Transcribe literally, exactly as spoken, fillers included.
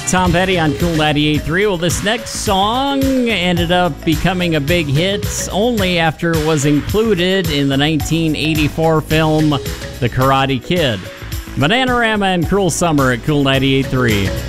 Tom Petty on Cool ninety-eight point three. Well, this next song ended up becoming a big hit only after it was included in the nineteen eighty-four film The Karate Kid. Bananarama and Cruel Summer at Cool ninety-eight point three.